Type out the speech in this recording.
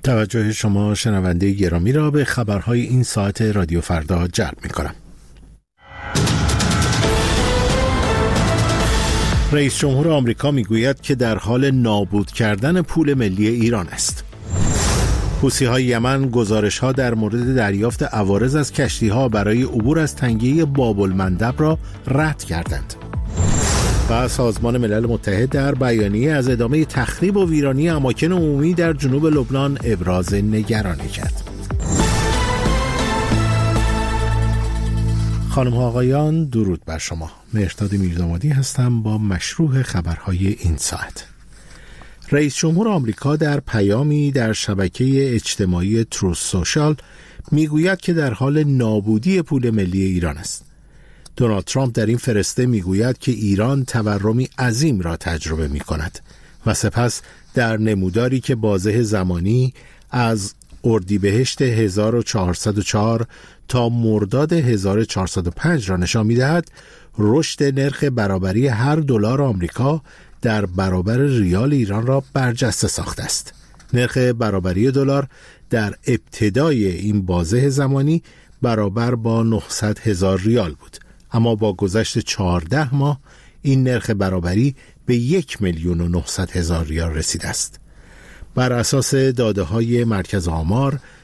توجه شما شنونده گرامی را به خبرهای این ساعت رادیو فردا جلب می‌کنم. رئیس جمهور آمریکا میگوید که در حال نابود کردن پول ملی ایران است. حوثی‌های یمن گزارش‌ها در مورد دریافت عوارض از کشتی‌ها برای عبور از تنگه باب المندب را رد کردند. و سازمان ملل متحد در بیانیه از ادامه تخریب و ویرانی اماکن عمومی در جنوب لبنان ابراز نگرانی کرد. خانم ها آقایان، درود بر شما. مهرداد میردامادی هستم با مشروح خبرهای این ساعت. رئیس جمهور آمریکا در پیامی در شبکه اجتماعی تروث سوشال میگوید که در حال نابودی پول ملی ایران است. دونالد ترامپ در این فرسته میگوید که ایران تورمی عظیم را تجربه می کند و سپس در نموداری که بازه زمانی از اردیبهشت 1404 تا مرداد 1405 را نشان می دهد، رشد نرخ برابری هر دلار آمریکا در برابر ریال ایران را برجسته ساخته است. نرخ برابری دلار در ابتدای این بازه زمانی برابر با 900,000 ریال بود، اما با گذشت 14 ماه این نرخ برابری به 1,900,000 ریال رسیده است. بر اساس داده‌های مرکز آمار،